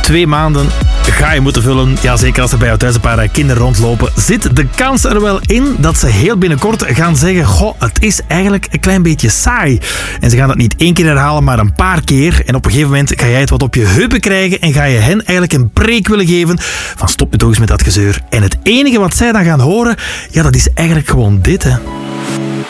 2 maanden ga je moeten vullen. Ja, zeker als er bij jou thuis een paar kinderen rondlopen. Zit de kans er wel in dat ze heel binnenkort gaan zeggen: goh, het is eigenlijk een klein beetje saai. En ze gaan dat niet 1 keer herhalen, maar een paar keer. En op een gegeven moment ga jij het wat op je heupen krijgen en ga je hen eigenlijk een preek willen geven van stop nu toch eens met dat gezeur. En het enige wat zij dan gaan horen, ja, dat is eigenlijk gewoon dit, hè.